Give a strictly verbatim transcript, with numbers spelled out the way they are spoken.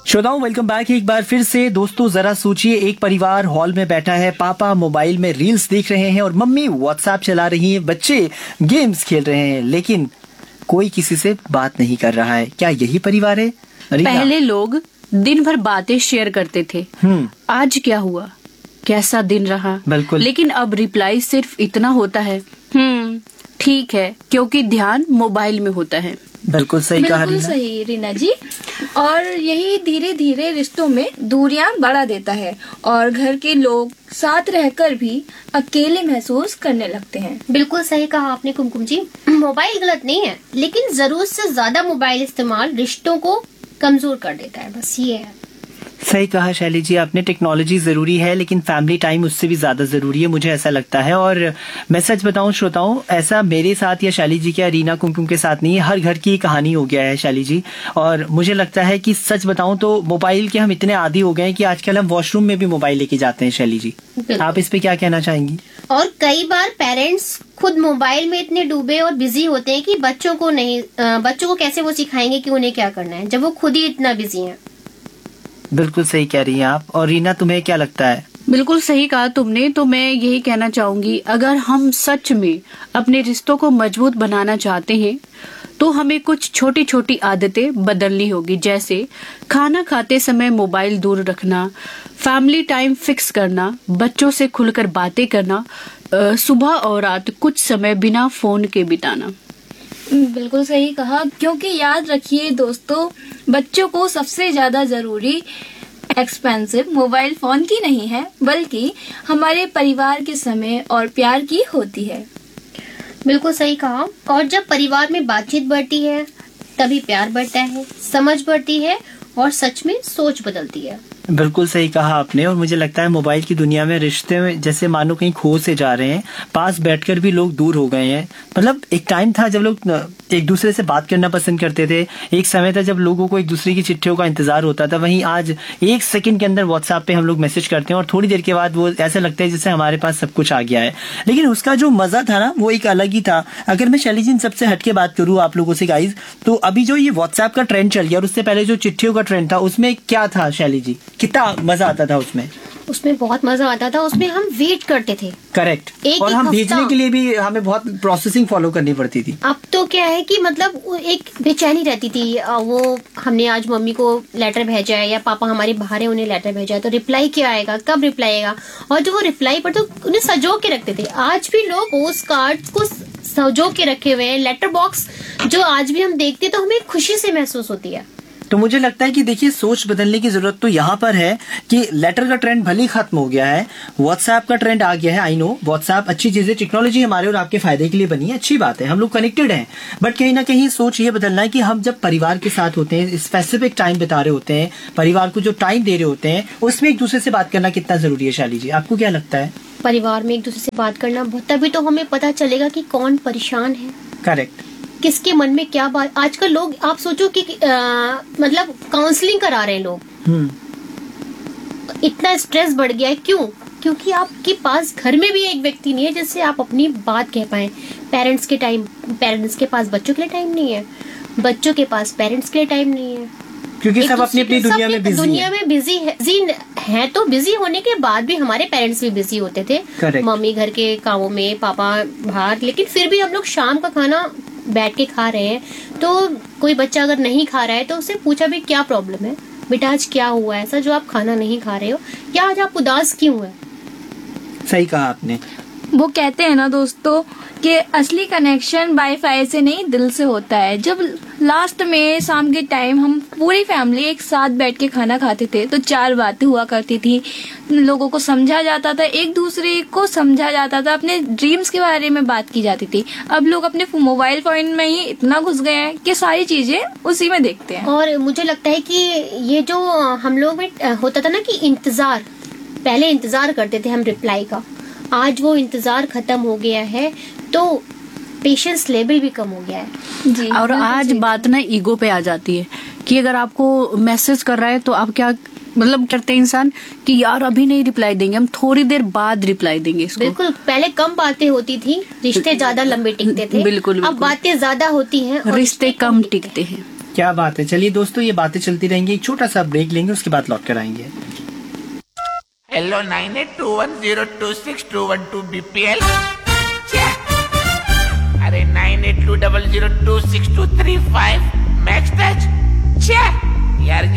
श्रोताओं, welcome back एक बार फिर से। दोस्तों, जरा सोचिए, एक परिवार हॉल में बैठा है, पापा मोबाइल में रील्स देख रहे हैं और मम्मी व्हाट्सएप चला रही हैं, बच्चे गेम्स खेल रहे हैं, लेकिन कोई किसी से बात नहीं कर रहा है। क्या यही परिवार है? पहले लोग दिन भर बातें शेयर करते थे, आज क्या हुआ, कैसा दिन रहा, बिल्कुल। लेकिन अब रिप्लाई सिर्फ इतना होता है, हम्म ठीक है, क्योंकि ध्यान मोबाइल में होता है। बिल्कुल सही कहा बिल्कुल सही रीना जी। और यही धीरे धीरे रिश्तों में दूरियां बढ़ा देता है और घर के लोग साथ रहकर भी अकेले महसूस करने लगते हैं। बिल्कुल सही कहा आपने कुमकुम जी। मोबाइल गलत नहीं है, लेकिन जरूरत से ज्यादा मोबाइल इस्तेमाल रिश्तों को कमजोर कर देता है, बस ये है। सही कहा शैली जी आपने। टेक्नोलॉजी जरूरी है, लेकिन फैमिली टाइम उससे भी ज्यादा जरूरी है, मुझे ऐसा लगता है। और मैं सच बताऊं श्रोताओं, ऐसा मेरे साथ या शैली जी के या रीना कुमकुम के साथ नहीं है, हर घर की कहानी हो गया है शैली जी। और मुझे लगता है कि सच बताऊं तो मोबाइल के हम इतने आदी हो गए हैं कि आजकल हम वॉशरूम में भी मोबाइल लेके जाते हैं। शैली जी, आप इस पे क्या कहना चाहेंगी? और कई बार पेरेंट्स खुद मोबाइल में इतने डूबे और बिजी होते हैं कि बच्चों को नहीं बच्चों को कैसे वो सिखाएंगे कि उन्हें क्या करना है, जब वो खुद ही इतना बिजी हैं। बिल्कुल सही कह रही हैं आप। और रीना, तुम्हें क्या लगता है? बिल्कुल सही कहा तुमने। तो मैं यही कहना चाहूंगी, अगर हम सच में अपने रिश्तों को मजबूत बनाना चाहते हैं तो हमें कुछ छोटी छोटी आदतें बदलनी होगी, जैसे खाना खाते समय मोबाइल दूर रखना, फैमिली टाइम फिक्स करना, बच्चों से खुलकर बातें करना, सुबह और रात कुछ समय बिना फोन के बिताना। बिल्कुल सही कहा, क्योंकि याद रखिए दोस्तों, बच्चों को सबसे ज्यादा जरूरी एक्सपेंसिव मोबाइल फोन की नहीं है, बल्कि हमारे परिवार के समय और प्यार की होती है। बिल्कुल सही कहा। और जब परिवार में बातचीत बढ़ती है तभी प्यार बढ़ता है, समझ बढ़ती है और सच में सोच बदलती है। बिल्कुल सही कहा आपने। और मुझे लगता है मोबाइल की दुनिया में रिश्ते में जैसे मानो कहीं खो से जा रहे हैं, पास बैठकर भी लोग दूर हो गए हैं। मतलब एक टाइम था जब लोग एक दूसरे से बात करना पसंद करते थे, एक समय था जब लोगों को एक दूसरे की चिट्ठियों का इंतजार होता था। वहीं आज एक सेकंड के अंदर व्हाट्सएप पे हम लोग मैसेज करते हैं और थोड़ी देर के बाद वो ऐसा लगता है जैसे हमारे पास सब कुछ आ गया है। लेकिन उसका जो मजा था ना, वो एक अलग ही था। अगर मैं शैली जी सबसे हटके बात करूँ आप लोगों से गाइज, तो अभी जो ये व्हाट्सएप का ट्रेंड चल गया और उससे पहले जो चिट्ठियों का ट्रेंड था, उसमें क्या था शैली जी? कितना मजा आता था उसमें? उसमें बहुत मजा आता था। उसमें हम वेट करते थे। करेक्ट। और हम भेजने के लिए भी हमें बहुत प्रोसेसिंग फॉलो करनी पड़ती थी। अब तो क्या है कि मतलब एक बेचैनी रहती थी। वो हमने आज मम्मी को लेटर भेजा है या पापा हमारे बाहर है उन्हें लेटर भेजा है, तो रिप्लाई क्या आएगा, कब रिप्लाई आएगा, और जो वो रिप्लाई पर तो उन्हें सजो के रखते थे। आज भी लोग पोस्ट कार्ड को सजो के रखे हुए हैं। लेटर बॉक्स जो आज भी हम देखते हैं तो हमें खुशी से महसूस होती है। तो मुझे लगता है कि देखिए, सोच बदलने की जरूरत तो यहाँ पर है कि लेटर का ट्रेंड भले ही खत्म हो गया है, व्हाट्सएप का ट्रेंड आ गया है। आई नो व्हाट्सएप अच्छी चीज है, टेक्नोलॉजी हमारे और आपके फायदे के लिए बनी है, अच्छी बात है, हम लोग कनेक्टेड हैं। बट कहीं ना कहीं सोच ये बदलना है कि हम जब परिवार के साथ होते हैं, स्पेसिफिक टाइम बिता रहे होते हैं, परिवार को जो टाइम दे रहे होते हैं, उसमें एक दूसरे से बात करना कितना जरूरी है। शैली जी, आपको क्या लगता है? परिवार में एक दूसरे से बात करना, तभी तो हमें पता चलेगा कि कौन परेशान है। करेक्ट। किसके मन में क्या बात। आजकल लोग, आप सोचो कि आ, मतलब काउंसलिंग करा रहे हैं लोग। इतना स्ट्रेस बढ़ गया है, क्यों? क्योंकि आपके पास घर में भी एक व्यक्ति नहीं है जिससे आप अपनी बात कह पाए। पेरेंट्स के टाइम पेरेंट्स के पास बच्चों के लिए टाइम नहीं है, बच्चों के पास पेरेंट्स के लिए टाइम नहीं है, क्योंकि सब अपनी अपनी दुनिया में बिजी दुनिया में बिजी है, है। तो बिजी होने के बाद भी हमारे पेरेंट्स भी बिजी होते थे। Correct. मम्मी घर के कामों में, पापा बाहर, लेकिन फिर भी हम लोग शाम का खाना बैठ के खा रहे हैं। तो कोई बच्चा अगर नहीं खा रहा है तो उससे पूछा भी क्या प्रॉब्लम है बेटा, आज क्या हुआ ऐसा जो आप खाना नहीं खा रहे हो, या आज आप उदास क्यों है? सही कहा आपने। वो कहते हैं ना दोस्तों कि असली कनेक्शन वाईफाई से नहीं, दिल से होता है। जब लास्ट में शाम के टाइम हम पूरी फैमिली एक साथ बैठ के खाना खाते थे तो चार बातें हुआ करती थी, लोगों को समझा जाता था, एक दूसरे को समझा जाता था, अपने ड्रीम्स के बारे में बात की जाती थी। अब लोग अपने मोबाइल फोन में ही इतना घुस गए हैं कि सारी चीजें उसी में देखते हैं। और मुझे लगता है कि ये जो हम लोग में होता था ना कि इंतजार, पहले इंतजार करते थे हम रिप्लाई का, आज वो इंतजार खत्म हो गया है, तो पेशेंस लेवल भी कम हो गया है जी। और आज बात ना ईगो पे आ जाती है कि अगर आपको मैसेज कर रहा है तो आप क्या मतलब करते हैं इंसान कि यार अभी नहीं रिप्लाई देंगे, हम थोड़ी देर बाद रिप्लाई देंगे इसको। बिल्कुल, पहले कम बातें होती थी, रिश्ते ज्यादा लंबे टिकते थे। बिल्कुल, अब बातें ज्यादा होती हैं, रिश्ते कम टिकते हैं। क्या बात है। चलिए दोस्तों, ये बातें चलती रहेंगी, एक छोटा सा ब्रेक लेंगे, उसके बाद लौट कर आएंगे। Hello nine eight to one zero to six to one two BPL. अरे nine eight to double zero to six to three five max touch. यार